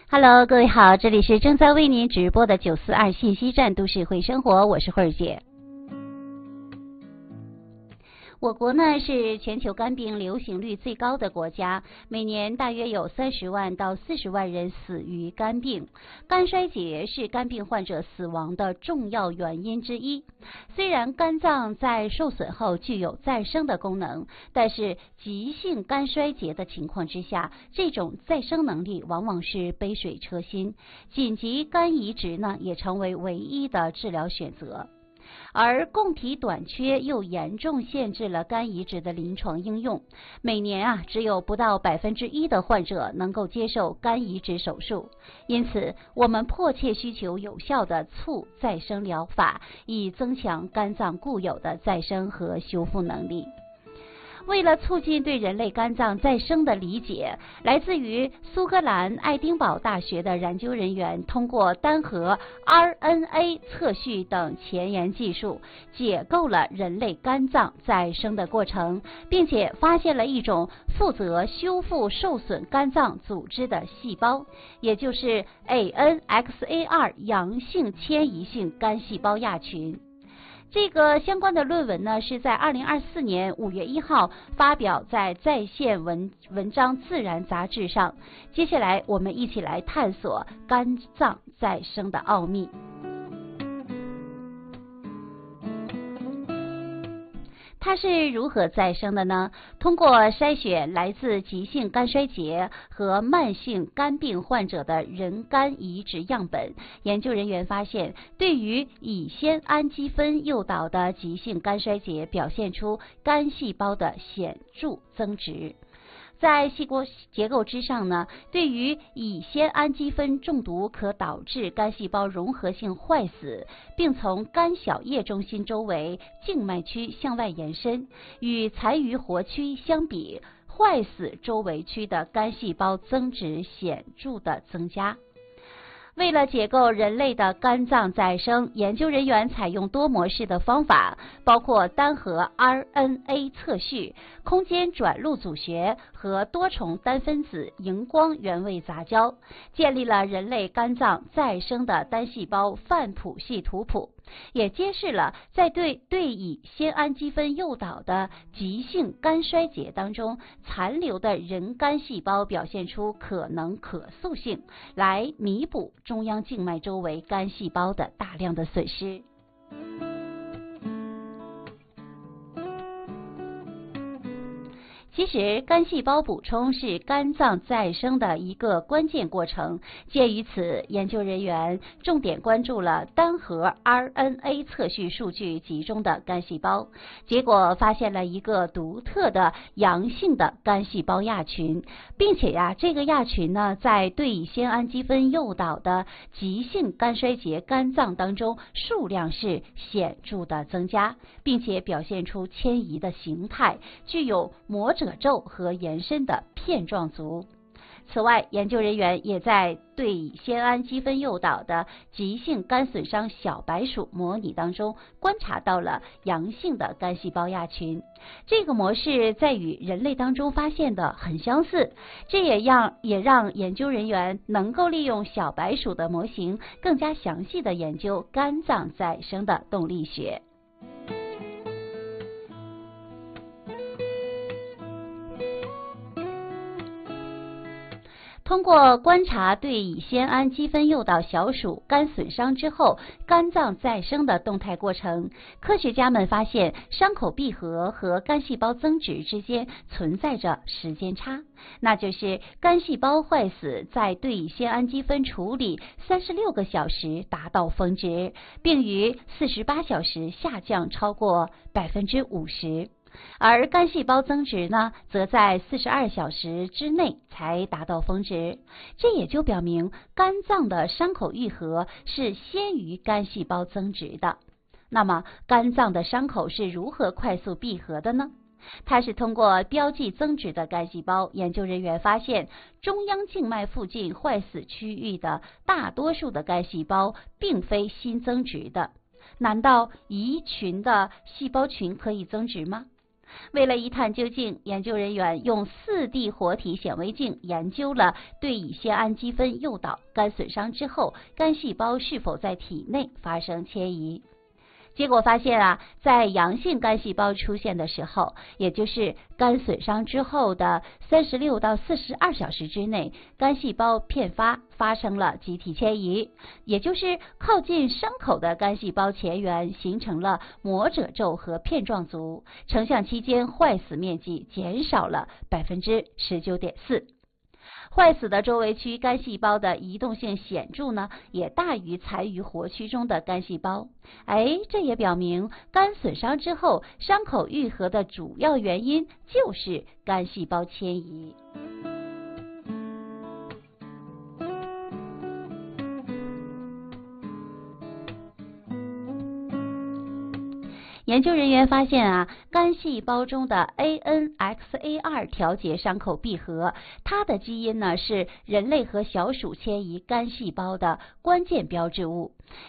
Hello， 各位好，这里是正在为您直播的942信息站都市会生活，我是慧儿姐。我国呢是全球肝病流行率最高的国家，每年大约有30万到40万人死于肝病。肝衰竭是肝病患者死亡的重要原因之一。虽然肝脏在受损后具有再生的功能，但是急性肝衰竭的情况之下，这种再生能力往往是杯水车薪，紧急肝移植呢也成为唯一的治疗选择。而供体短缺又严重限制了肝移植的临床应用，每年只有不到1%的患者能够接受肝移植手术，因此我们迫切需求有效的促再生疗法，以增强肝脏固有的再生和修复能力。为了促进对人类肝脏再生的理解，来自于苏格兰爱丁堡大学的研究人员通过单核 RNA 测序等前沿技术，解构了人类肝脏再生的过程，并且发现了一种负责修复受损肝脏组织的细胞，也就是 ANXA2 阳性迁移性肝细胞亚群。这个相关的论文呢，是在2024年5月1号发表在在线文章《自然》杂志上。接下来，我们一起来探索肝脏再生的奥秘。它是如何再生的呢？通过筛选来自急性肝衰竭和慢性肝病患者的人肝移植样本，研究人员发现，对于乙酰氨基酚诱导的急性肝衰竭表现出肝细胞的显著增殖。在细胞结构之上呢，对于乙酰氨基酚中毒可导致肝细胞融合性坏死，并从肝小叶中心周围静脉区向外延伸，与残余活区相比，坏死周围区的肝细胞增殖显著的增加。为了解构人类的肝脏再生，研究人员采用多模式的方法，包括单核 RNA 测序、空间转录组学和多重单分子荧光原位杂交，建立了人类肝脏再生的单细胞泛谱系图谱，也揭示了在对乙酰氨基酚诱导的急性肝衰竭当中残留的人肝细胞表现出可能可塑性，来弥补中央静脉周围肝细胞的大量的损失。其实，肝细胞补充是肝脏再生的一个关键过程。鉴于此，研究人员重点关注了单核 RNA 测序数据集中的肝细胞，结果发现了一个独特的阳性的肝细胞亚群，并且这个亚群呢，在对乙酰氨基酚诱导的急性肝衰竭肝脏当中数量是显著的增加，并且表现出迁移的形态，具有膜褶皱和延伸的片状足。此外，研究人员也在对乙酰氨基酚诱导的急性肝损伤小白鼠模拟当中观察到了阳性的肝细胞亚群。这个模式在与人类当中发现的很相似，这也让研究人员能够利用小白鼠的模型更加详细的研究肝脏再生的动力学。通过观察对乙酰氨基酚诱导小鼠肝损伤之后肝脏再生的动态过程，科学家们发现伤口闭合和肝细胞增殖之间存在着时间差，那就是肝细胞坏死在对乙酰氨基酚处理36个小时达到峰值，并于48小时下降超过50%。而肝细胞增殖呢，则在42小时之内才达到峰值，这也就表明肝脏的伤口愈合是先于肝细胞增殖的。那么，肝脏的伤口是如何快速闭合的呢？它是通过标记增殖的肝细胞，研究人员发现中央静脉附近坏死区域的大多数的肝细胞并非新增殖的。难道乙群的细胞群可以增殖吗？ 为了一探究竟，研究人员用4D 活体显微镜研究了对乙酰氨基酚诱导肝损伤之后，肝细胞是否在体内发生迁移。结果发现在阳性肝细胞出现的时候，也就是肝损伤之后的36到42小时之内，肝细胞片发生了集体迁移，也就是靠近伤口的肝细胞前缘形成了膜褶皱和片状组，成像期间坏死面积减少了 19.4%。坏死的周围区肝细胞的移动性显著呢，也大于残余活区中的肝细胞。这也表明肝损伤之后，伤口愈合的主要原因就是肝细胞迁移。研究人员发现肝细胞中的 ANXA2 调节伤口闭合，它的基因呢是人类和小鼠迁移肝细胞的关键标志物。